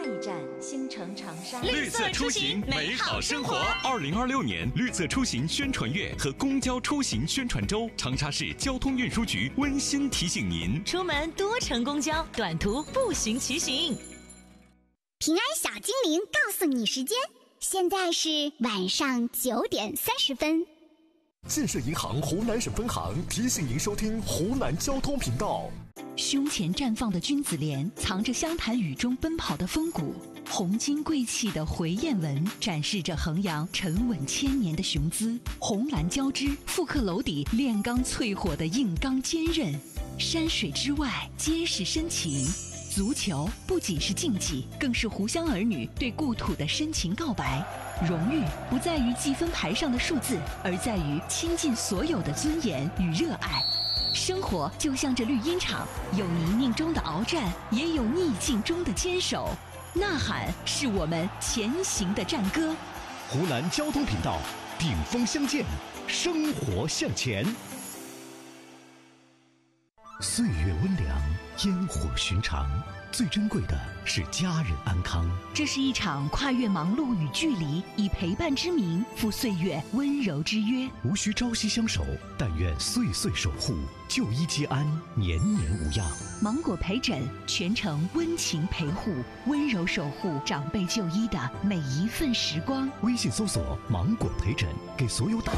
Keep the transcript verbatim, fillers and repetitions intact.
一站，星城长沙。 绿色出行，美好生活。二零二六年绿色出行宣传月和公交出行宣传周，长沙市交通运输局温馨提醒您： 出门多乘公交，短途步行骑行。 平安小精灵告诉你时间，现在是晚上九点三十分。 建设银行湖南省分行提醒您收听湖南交通频道。 胸前绽放的君子莲，藏着湘潭雨中奔跑的风骨；红金贵气的回雁纹，展示着衡阳沉稳千年的雄姿；红蓝交织，复刻楼底炼钢淬火的硬刚坚韧。山水之外，皆是深情。足球不仅是竞技，更是湖湘儿女对故土的深情告白。荣誉不在于积分牌上的数字，而在于倾尽所有的尊严与热爱。生活就像这绿茵场，有泥泞中的鏖战，也有逆境中的坚守。呐喊是我们前行的战歌。 湖南交通频道，顶峰相见，生活向前。岁月温凉，烟火寻常，最珍贵的是家人安康。 这是一场跨越忙碌与距离，以陪伴之名赴岁月温柔之约。 无需朝夕相守，但愿岁岁守护，就医皆安，年年无恙。 芒果陪诊，全程温情陪护，温柔守护长辈就医的每一份时光。 微信搜索芒果陪诊，给所有打